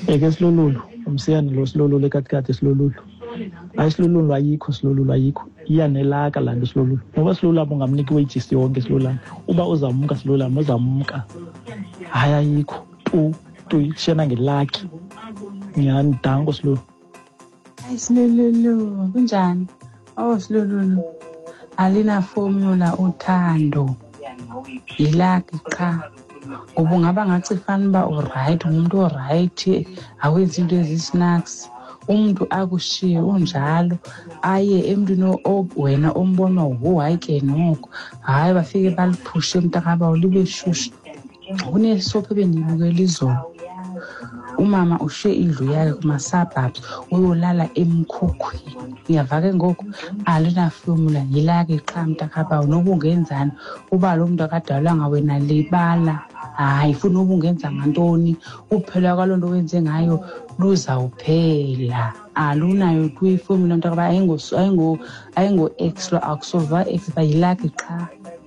Eke silululu umsiyane lo silululu ekatikati silululu ayisilululu ayikho iyanelaka laa nto silululu ngoba silululu ungamnika iwejisi yonke silululu uba uzamka silululu uzamka hayi ayikho tu ishena ngelaki nyani danko silululu. Silululu kunjani? Silululu alina formula uthando yilaki qha ngoba ungaba ngathi fanele uba uright umuntu oright awenzi into ezi-snacks umuntu akushiye unjalo aye emntwini wena ombona hayi ke noko hayi bafike baliphushe mntakaba libe shushu kunesophu ebendiyibukela izolo umama ushiye indlu yakhe kuma-suburbs uyolala emkhukhwini uyava ke ngoku alina-formula yilake qha mntakabawo noba ungenzani uba lo muntu akadalwanga wena libala hayi funa uba ungenza ngantoni uphela kwaloo nto wenze ngayo luzawuphela alunayo tu ifomula mntakaba ayingo-ex lo akusova ex ba yilake qha.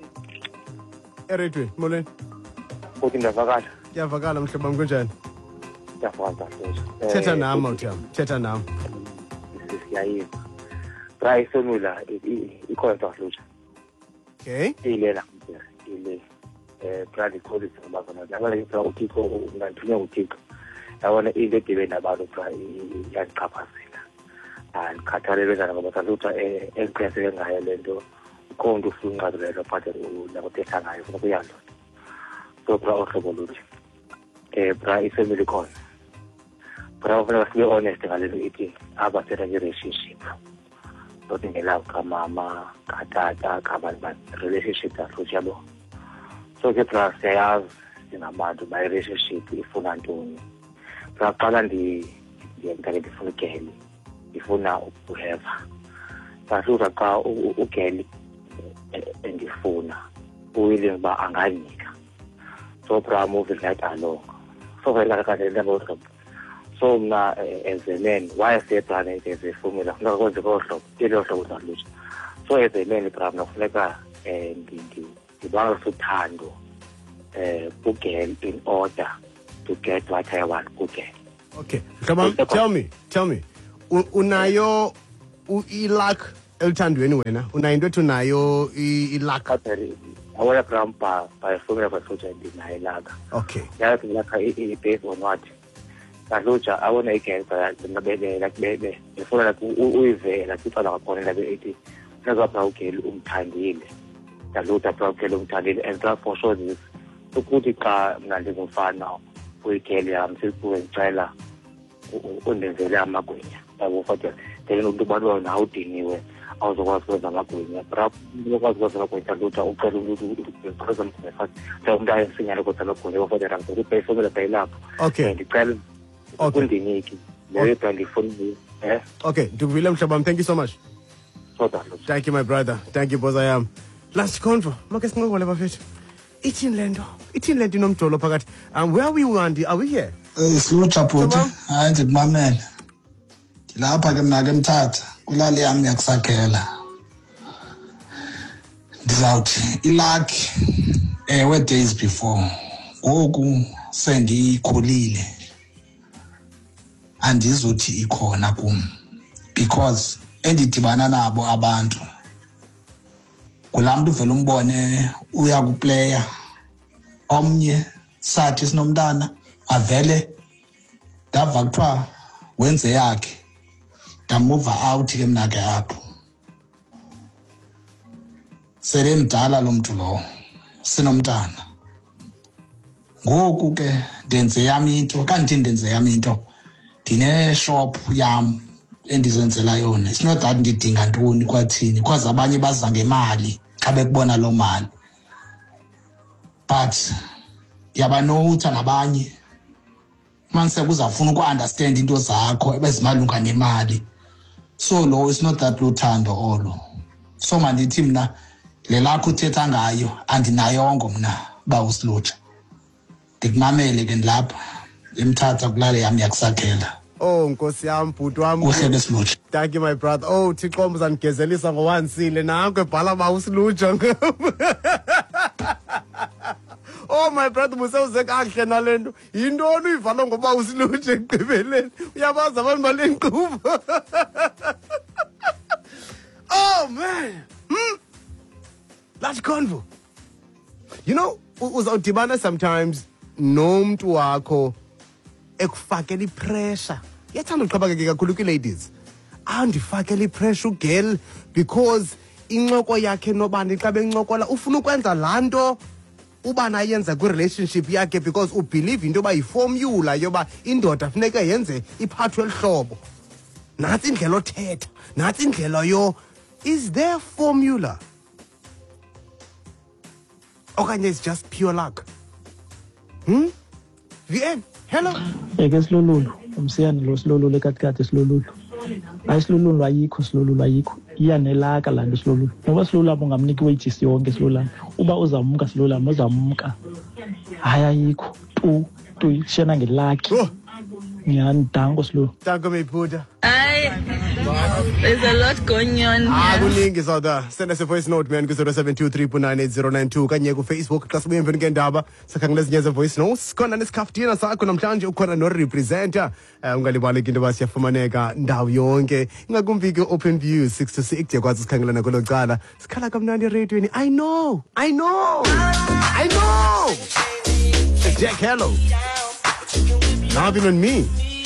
Eredweni molweni uthi ndiyavakala. Ndiyavakala mhlobo wam kunjani? Ndiyavakala thetha nam awutham thetha nam. Siyayiva bra ifomula ikhona tahlutsha okay ilela ile bra ndikholisa ngabazana yabona ibra uthixo unganthunya uthixo yabona into edibe nabantu bra iyandichaphazela andikhathalelwe njani ngoba tahlutsha endiqiniseke ngayo le nto ukhona umntu ufuna unqazelela but nakuthetha ngayo funa kuyandoda so bra uhlobo luthi bra ifamily khona bra ufuneka sibe honest ngale nto ithi abathetha nge-relationship not ngelove kamama katata kabantu relationship tahlutsha yabo so ke bra siyayazi singabantu ba-relationship ifuna ntoni bra qala ndiyentake ndifuna ugeli ndifuna ukuheva tahlutsha xa ugeli endifuna willing uba anganika so bra moving right along so vele kakanelebo so mna as a man why say bra as a formula funeka kwenze kohlobo elo hlobo tahlutsha so as a man bra mna kufuneka ndibalisa uthando kugel in order to get what I want kugel. Okay mhlobam tell me unayo i-luck elithandweni wena unayo into ethi unayo i-luck awona brampa bayifumela bahlutsha ndinayo ilaka okay yazi ilaka i-based on what bahlutsha awona igenza like ifuna like uyivela sifana ngakhona labe ethi funeka bra ugeli umthandile bahlutsha bra ugeli umthandile and bra for sure this ukuthi xa mna ndingumfana uyigeli yam sikuwendicela undenzele amagwinya yabo futhi then umuntu ubalwa nawe udiniwe awuzokwazi ukwenza amagwinya bra ukwazi ukwenza amagwinya lutha ucela umuntu uqheza mfati xa umuntu ayesinyala kodwa amagwinya futhi rangi ukuthi bayifomela bayilapho okay ndicela ukundiniki leyo bra ndifuna okay ndikuvile mhlobam thank you so much thank you my brother thank you boza yam last convo make sinqokole bafethu ithini lento inomjolo phakathi where are we Wandi are we here Silutsha bhuti hayi ndikumamele ndilapha ke mna ke Mthatha kulali yami yakusakhela ndizawuthi ilaki ewe days before ngoku sendikhulile andizuthi ikhona kum because endidibana nabo abantu kulaa mntu vele umbone uya kuplayer omnye sathi sinomntana avele ndava kuthiwa wenze yakhe ndamuva out ke mna ke apho sele mdala lo mntu lowo sinomntana ngoku ke ndenze yami into kanti ndenze yami into ndine-shop yam endizenzela yona it's not that ndidinga ntoni kwathini because abanye baza ngemali xa bekubona loo mali but yabanotha nabanye manise kuzafuna uku-understand into zakho ebezimalunga nemali so lo it's not that luthando olo so mandithi mna le lakho uthetha ngayo andinayongo mna ba usilutsha ndikumamele ke ndilapha eMthatha kulale yami yakusakhela nkosi yam bhuti wam uhle besilutsha thank you my brother Thixo uzandigezelisa ngowansile nanko ebhala ba usilutsha Oh my brother, musewuze kahle nalento. Yintoni uyivala ngoba usilunje ekugqibeleni? Uyabazi abantu balenqubo. Oh man. Last convo. You know, uzawudibana sometimes nomuntu wakho ekufakela ipressure. Yathanda uqhabakeke kakhulu kwi-ladies. Andifakela ipressure ugirl because incoko yakhe nobani xa bencokola ufuna ukwenza laa nto ubani ayenza kwi-relationship yakhe because ubelieve into yoba yiformula yoba indoda funeka yenze iphathwe elihlobo. Nantsi indlela othetha, nantsi indlela yo. Is there formula? Okanye it's just pure luck? VN, hello? Ke silululu, umsiyane lo silululu ekatikati silululu. Hayi silululu ayikho silululu ayikho. Iyanelaka laa nto silululu. Noba silululu ungamnika iwejisi yonke silululu. Uba uzamka silululu uzamka. Hayi ayikho. Tu ishena ngelaki. Nyani danko silululu. Danko meiputa. There's a lot going on here. Kuningi Sauda. Send us a voice note man ku 0723498092 kanye ku Facebook xa sibuye emveni kendaba sakhangela ezinye voice notes khona nesikhafutina sakho namhlanje ukhona no representer ungalibaleki into basiyafumaneka ndawo yonke ingakumbi ke open view 6 to 6 yakwazi sikhangela nakolo cala sikhala kamnandi radioini. I know Jack, hello. Nothing on me.